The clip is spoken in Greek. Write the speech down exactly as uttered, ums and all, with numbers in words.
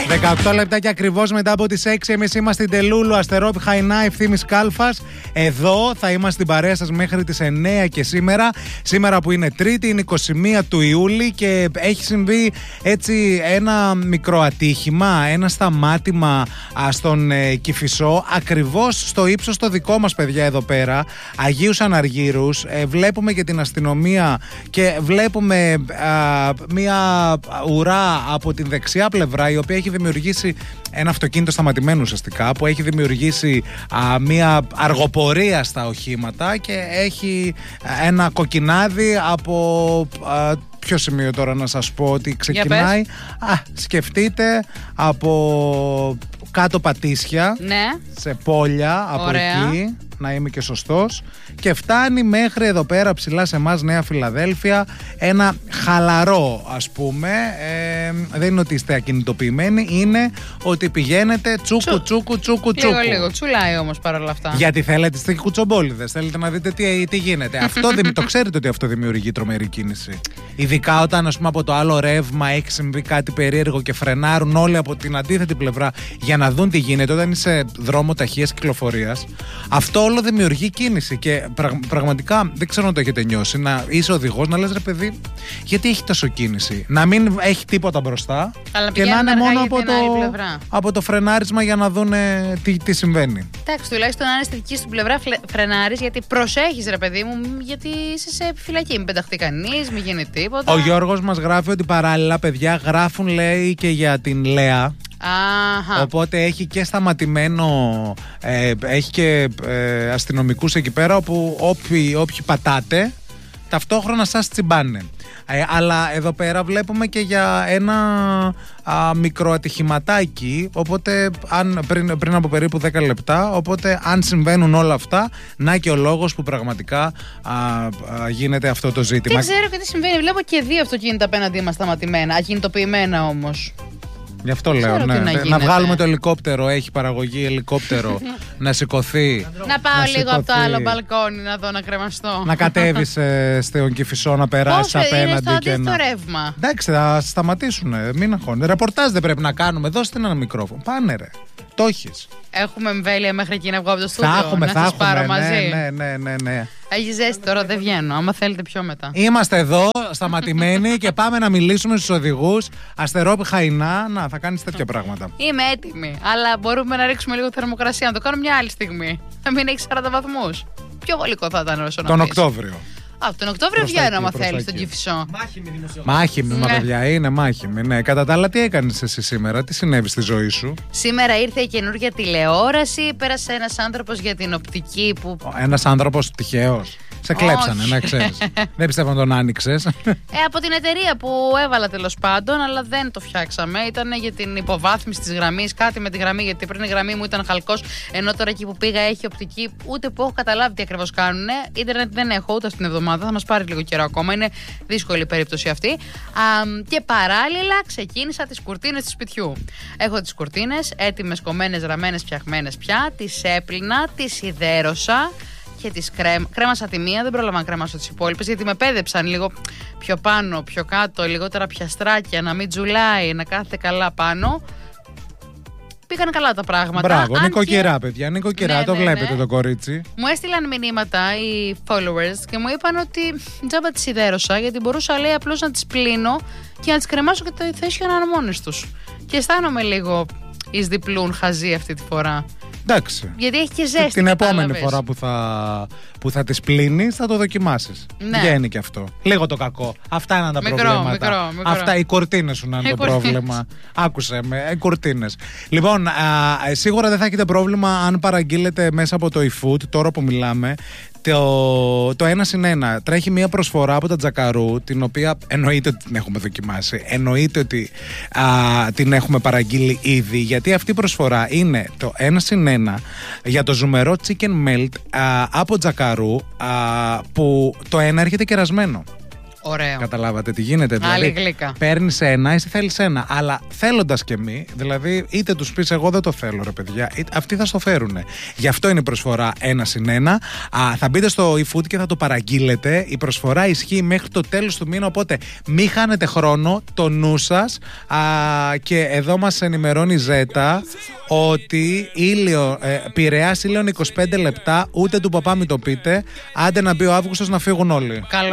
δεκαοκτώ λεπτάκια ακριβώς μετά από τις έξι. Εμείς είμαστε στην Τελούλου, Αστερόπη, Χαϊνά, Ευθύμης Κάλφας. Εδώ θα είμαστε στην παρέα σας μέχρι τις εννέα και σήμερα. Σήμερα που είναι Τρίτη, είναι είκοσι μία του Ιούλη και έχει συμβεί έτσι ένα μικρό ατύχημα, ένα σταμάτημα α, στον ε, Κηφισό, ακριβώς στο ύψος το δικό μας, παιδιά, εδώ πέρα, Αγίους Αναργύρους. Ε, βλέπουμε και την αστυνομία και βλέπουμε α, μια ουρά από την δεξιά πλευρά, η οποία έχει δημιουργήσει ένα αυτοκίνητο σταματημένο ουσιαστικά, που έχει δημιουργήσει α, μια αργοπορία στα οχήματα και έχει α, ένα κοκκινάδι από α, ποιο σημείο τώρα να σας πω ότι ξεκινάει. Α, σκεφτείτε από κάτω Πατήσια, ναι, σε Πόλια, από ωραία, εκεί, να είμαι και σωστός, και φτάνει μέχρι εδώ πέρα ψηλά σε εμάς Νέα Φιλαδέλφια. Ένα χαλαρό, ας πούμε, ε, δεν είναι ότι είστε ακινητοποιημένοι, είναι ότι πηγαίνετε τσούκου Τσου... τσούκου τσούκου τσούκου. Λίγο λίγο, τσουλάει όμως παρόλα αυτά. Γιατί θέλετε στις κουτσομπόλιδες, θέλετε να δείτε τι, τι γίνεται. Αυτό το ξέρετε ότι αυτό δημιουργεί τρομερή κίνηση. Ειδικά όταν, ας πούμε, από το άλλο ρεύμα έχει συμβεί κάτι περίεργο και φρενάρουν όλοι από την αντίθετη πλευρά για να δουν τι γίνεται, όταν είσαι δρόμο ταχείας κυκλοφορίας. Αυτό όλο δημιουργεί κίνηση και πραγ, πραγματικά δεν ξέρω αν το έχετε νιώσει. Να είσαι οδηγός, να λες, ρε παιδί, γιατί έχει τόσο κίνηση. Να μην έχει τίποτα μπροστά, αλλά και να είναι μόνο από το, από το φρενάρισμα για να δουν τι, τι συμβαίνει. Εντάξει, τουλάχιστον αν είναι στη δική σου πλευρά φρενάρεις, γιατί προσέχεις, ρε παιδί μου, γιατί είσαι σε φυλακή. Μην πεταχτεί κανείς, μην γίνει τίποτα. Ο Γιώργος μας γράφει ότι παράλληλα, παιδιά, γράφουν, λέει, και για την Λέα. Αχα. Οπότε έχει και σταματημένο, ε, έχει και ε, αστυνομικούς εκεί πέρα, όπου όποιοι, όποιοι πατάτε ταυτόχρονα σας τσιμπάνε. Ε, αλλά εδώ πέρα βλέπουμε και για ένα α, μικρό ατυχηματάκι, οπότε αν, πριν, πριν από περίπου δέκα λεπτά, οπότε αν συμβαίνουν όλα αυτά, να και ο λόγος που πραγματικά α, α, γίνεται αυτό το ζήτημα. Δεν ξέρω και τι συμβαίνει, βλέπω και δύο αυτοκίνητα απέναντί μας σταματημένα, ακινητοποιημένα όμως. Γι' αυτό λέω, ναι. να, να βγάλουμε το ελικόπτερο, έχει παραγωγή ελικόπτερο, να σηκωθεί. Να πάω να λίγο σηκωθεί, από το άλλο μπαλκόνι να δω να κρεμαστώ. Να κατέβεις ε, στον Κηφισό, να περάσεις απέναντι. Είναι στο ρεύμα. Εντάξει, θα σταματήσουν, μην αγχώνει. Ρεπορτάζ δεν πρέπει να κάνουμε, δώστε ένα μικρόφωνο. Πάνε, ρε. Το έχεις. Έχουμε εμβέλεια μέχρι εκεί να βγω από το στούντιο. Θα έχουμε, να θα σας έχουμε, πάρω ναι, μαζί. Ναι, ναι, ναι, ναι. Έχει ζέστη τώρα, δεν βγαίνω. Άμα θέλετε πιο μετά. Είμαστε εδώ, σταματημένοι και πάμε να μιλήσουμε στους οδηγούς. Αστερόπη, Χαϊνά, να, θα κάνεις τέτοια πράγματα. Είμαι έτοιμη, αλλά μπορούμε να ρίξουμε λίγο θερμοκρασία, να το κάνω μια άλλη στιγμή. Να μην έχει σαράντα βαθμούς. Πιο γολικό θα ήταν όσο να Τον πεις. Οκτώβριο. Α, τον Οκτώβριο βγαίνω, άμα θέλει, στον Κηφισό. Μάχημη δημοσιογράφη. Μάχημη, μα παιδιά, είναι μάχημη. Ναι, κατά τα άλλα, τι έκανες εσύ σήμερα, τι συνέβη στη ζωή σου? Σήμερα ήρθε η καινούργια τηλεόραση, πέρασε ένας άνθρωπος για την οπτική που. Ένας άνθρωπος τυχαίος. Σε κλέψανε, όχι, να ξέρεις. Δεν πιστεύω να τον άνοιξες. Ε, από την εταιρεία που έβαλα τέλος πάντων, αλλά δεν το φτιάξαμε. Ήταν για την υποβάθμιση της γραμμής, κάτι με τη γραμμή, γιατί πριν η γραμμή μου ήταν χαλκός, ενώ τώρα εκεί που πήγα έχει οπτική, ούτε που έχω καταλάβει τι ακριβώς κάνουν. Ίντερνετ δεν έχω ούτε αυτήν την εβδομάδα, θα μας πάρει λίγο καιρό ακόμα. Είναι δύσκολη η περίπτωση αυτή. Α, και παράλληλα ξεκίνησα τις κουρτίνες του σπιτιού. Έχω τις κουρτίνες έτοιμες, κομμένες, ραμμένες, φτιαγμένες πια. Τις έπλυνα, τις σιδέρωσα. Και τις κρέμ, κρέμασα τη μία, δεν πρόλαβα να κρέμασω τις υπόλοιπες, γιατί με πέδεψαν λίγο πιο πάνω, πιο κάτω, λιγότερα πιαστράκια, να μην τζουλάει, να κάθεται καλά πάνω. Πήγαν καλά τα πράγματα. Μπράβο, νοικοκυρά, και... παιδιά, νοικοκυρά, ναι, το ναι, βλέπετε, ναι, το κορίτσι. Μου έστειλαν μηνύματα οι followers και μου είπαν ότι τζάμπα τις σιδέρωσα, γιατί μπορούσα, λέει, απλώς να τις πλύνω και να τις κρεμάσω και θα ίσχυαν μόνες τους. Και αισθάνομαι λίγο εις διπλούν χαζή αυτή τη φορά. Εντάξει. Γιατί έχει και ζέστη. Την επόμενη φορά που θα, που θα τις πλύνεις θα το δοκιμάσεις. Ναι. Βγαίνει και αυτό. Λίγο το κακό. Αυτά είναι τα μικρό, προβλήματα. Μικρό, μικρό. Αυτά, οι κουρτίνες σου να είναι το πρόβλημα. Άκουσε με, οι κουρτίνες. Λοιπόν, α, σίγουρα δεν θα έχετε πρόβλημα αν παραγγείλετε μέσα από το eFood, τώρα που μιλάμε. Το, το ένα συν ένα τρέχει μια προσφορά από τα Τζακαρού, την οποία εννοείται ότι την έχουμε δοκιμάσει, εννοείται ότι α, την έχουμε παραγγείλει ήδη, γιατί αυτή η προσφορά είναι το ένα συν ένα για το ζουμερό chicken melt α, από Τζακαρού, α, που το ένα έρχεται κερασμένο. Ωραίο. Καταλάβατε τι γίνεται. Άλλη Δηλαδή, γλύκα. παίρνει ένα, εσύ θέλει ένα. Αλλά θέλοντα και μη, δηλαδή, είτε του πει εγώ δεν το θέλω, ρε παιδιά, είτε, αυτοί θα στο φέρουν. Γι' αυτό είναι η προσφορά ένα συν ένα. Α, θα μπείτε στο eFood και θα το παραγγείλετε. Η προσφορά ισχύει μέχρι το τέλος του μήνα. Οπότε μην χάνετε χρόνο, το νου σας. Και εδώ μας ενημερώνει η Ζέτα ότι ήλιο, ε, Πειραιάς ήλιον είκοσι πέντε λεπτά, ούτε του παπά μην το πείτε. Άντε να μπει ο Αύγουστος να φύγουν όλοι. Καλό.